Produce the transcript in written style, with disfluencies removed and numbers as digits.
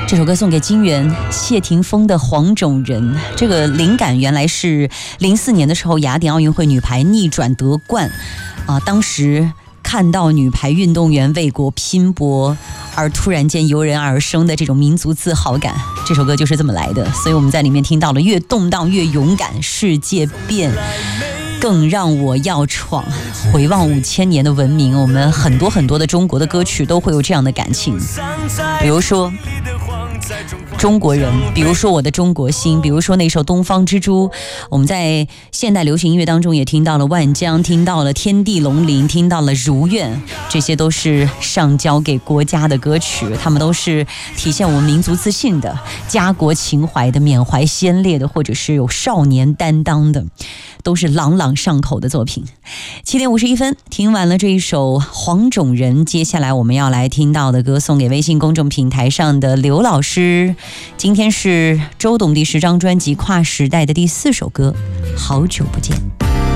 这首歌送给金源谢霆锋的《黄种人》，这个灵感原来是04年的时候雅典奥运会女排逆转得冠当时看到女排运动员为国拼搏而突然间油然而生的这种民族自豪感，这首歌就是这么来的。所以我们在里面听到了越动荡越勇敢，世界变更让我要闯，回望5000年的文明，我们很多的中国的歌曲都会有这样的感情，比如说中国人，比如说我的中国心，比如说那首东方之珠。我们在现代流行音乐当中也听到了万江，听到了天地龙鳞，听到了如愿，这些都是上交给国家的歌曲，他们都是体现我们民族自信的、家国情怀的、缅怀先烈的，或者是有少年担当的，都是朗朗上口的作品。7点51分，听完了这一首《黄种人》，接下来我们要来听到的歌送给微信公众平台上的刘老师。今天是周董第10张专辑《跨时代》的第4首歌《好久不见》。